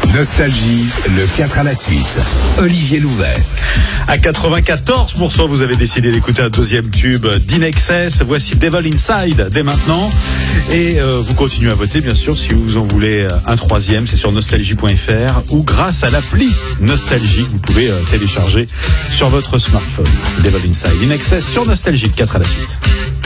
Nostalgie, le 4 à la suite. Olivier Louvet. À 94%, vous avez décidé d'écouter un deuxième tube d'Inexcess. Voici Devil Inside dès maintenant. Et vous continuez à voter, bien sûr, si vous en voulez un troisième. C'est sur nostalgie.fr ou grâce à l'appli Nostalgie. Vous pouvez télécharger sur votre smartphone. Devil Inside, Inexcess sur Nostalgie, 4 à la suite.